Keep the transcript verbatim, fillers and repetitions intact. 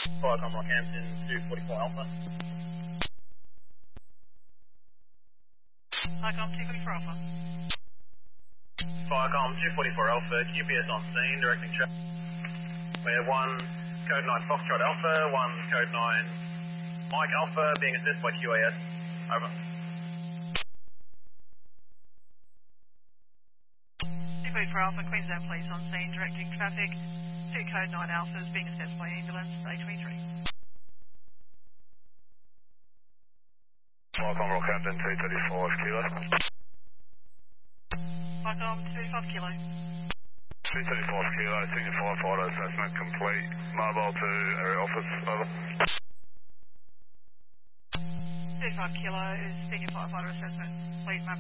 Viacom Rockhampton two forty-four Alpha. Viacom two forty-four Alpha. Viacom two forty-four Alpha, Q P S on scene, directing traffic. We have one code nine Foxtrot Alpha, one code nine Mike Alpha being assisted by Q A S. Over. two forty-four Alpha, Queensland Police on scene, directing traffic. Two code nine Alphas being assessed by ambulance, A twenty-three. Viacom Rockhampton two thirty-five Kilo. Viacom two thirty-five Kilo. two thirty-five Kilo, senior firefighter assessment complete. Mobile to area office, over. two thirty-five Kilo is senior firefighter assessment complete.